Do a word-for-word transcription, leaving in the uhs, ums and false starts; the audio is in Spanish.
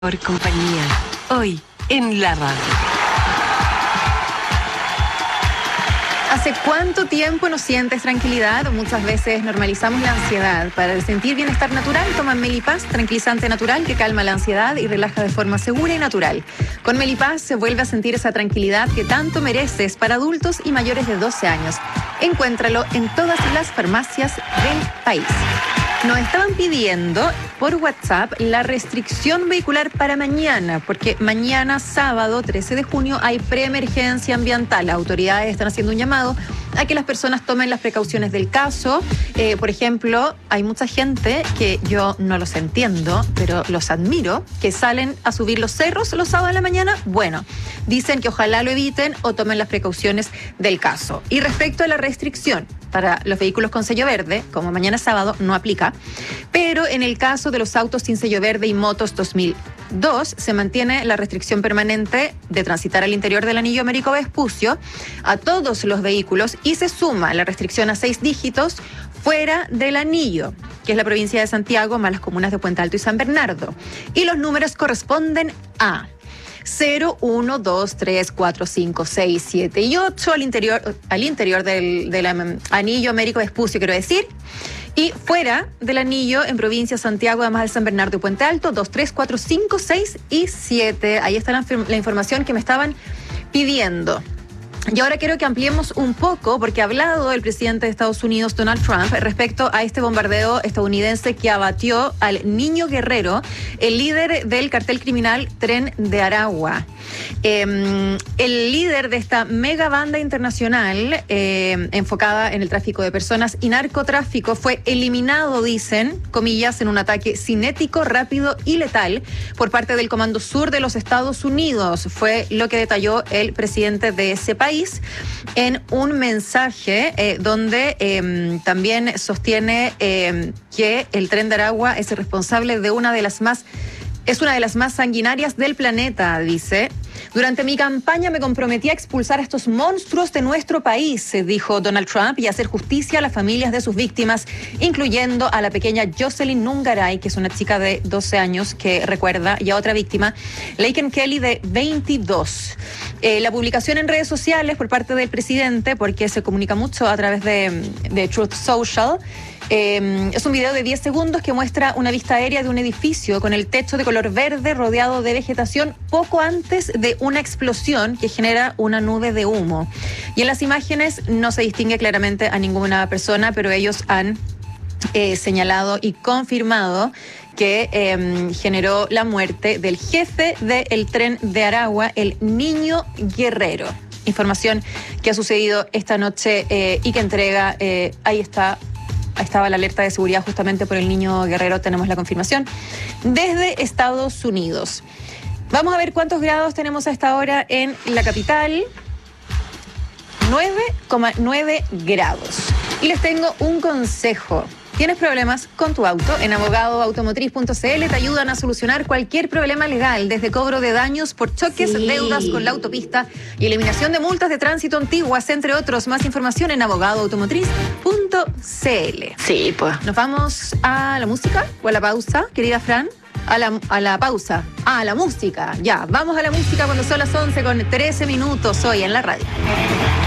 Por compañía, hoy en la radio. ¿Hace cuánto tiempo no sientes tranquilidad? Muchas veces normalizamos la ansiedad. Para sentir bienestar natural, toma Melipaz, tranquilizante natural que calma la ansiedad y relaja de forma segura y natural. Con Melipaz se vuelve a sentir esa tranquilidad que tanto mereces para adultos y mayores de doce años. Encuéntralo en todas las farmacias del país. Nos estaban pidiendo por WhatsApp la restricción vehicular para mañana, porque mañana, sábado trece de junio, hay preemergencia ambiental. Las autoridades están haciendo un llamado a que las personas tomen las precauciones del caso. Eh, por ejemplo, hay mucha gente que yo no los entiendo, pero los admiro, que salen a subir los cerros los sábados de la mañana. Bueno, dicen que ojalá lo eviten o tomen las precauciones del caso. Y respecto a la restricción para los vehículos con sello verde, como mañana sábado, no aplica. Pero en el caso de los autos sin sello verde y motos dos mil dos, se mantiene la restricción permanente de transitar al interior del anillo Américo Vespucio a todos los vehículos y se suma la restricción a seis dígitos fuera del anillo, que es la provincia de Santiago, más las comunas de Puente Alto y San Bernardo. Y los números corresponden a cero, uno, dos, tres, cuatro, cinco, seis, siete y ocho al interior, al interior del, del anillo Américo Vespucio, quiero decir. Y fuera del anillo, en provincia de Santiago, además del San Bernardo y Puente Alto, dos, tres, cuatro, cinco, seis y siete. Ahí está la, la información que me estaban pidiendo. Y ahora quiero que ampliemos un poco, porque ha hablado el presidente de Estados Unidos, Donald Trump, respecto a este bombardeo estadounidense que abatió al niño Guerrero, el líder del cartel criminal Tren de Aragua. Eh, el líder de esta mega banda internacional eh, enfocada en el tráfico de personas y narcotráfico fue eliminado, dicen, comillas, en un ataque cinético, rápido y letal por parte del Comando Sur de los Estados Unidos. Fue lo que detalló el presidente de ese país en un mensaje eh, donde eh, también sostiene eh, que el Tren de Aragua es el responsable de una de las más Es una de las más sanguinarias del planeta, dice. Durante mi campaña me comprometí a expulsar a estos monstruos de nuestro país, dijo Donald Trump, y hacer justicia a las familias de sus víctimas, incluyendo a la pequeña Jocelyn Nungaray, que es una chica de doce años que recuerda, y a otra víctima, Laken Kelly, de veintidós. Eh, la publicación en redes sociales por parte del presidente, porque se comunica mucho a través de, de Truth Social, Eh, es un video de diez segundos que muestra una vista aérea de un edificio con el techo de color verde rodeado de vegetación poco antes de una explosión que genera una nube de humo. Y en las imágenes no se distingue claramente a ninguna persona, pero ellos han eh, señalado y confirmado que eh, generó la muerte del jefe del Tren de Aragua, el niño Guerrero. Información que ha sucedido esta noche eh, y que entrega, eh, ahí está, estaba la alerta de seguridad justamente por el niño Guerrero, tenemos la confirmación, desde Estados Unidos. Vamos a ver cuántos grados tenemos a esta hora en la capital. nueve coma nueve grados. Y les tengo un consejo. ¿Tienes problemas con tu auto? En abogado automotriz punto c l te ayudan a solucionar cualquier problema legal, desde cobro de daños por choques, sí, deudas con la autopista y eliminación de multas de tránsito antiguas, entre otros. Más información en abogado automotriz punto c l. Sí, pues. ¿Nos vamos a la música o a la pausa, querida Fran? A la, a la pausa. Ah, a la música. Ya, vamos a la música cuando son las once con trece minutos hoy en la radio.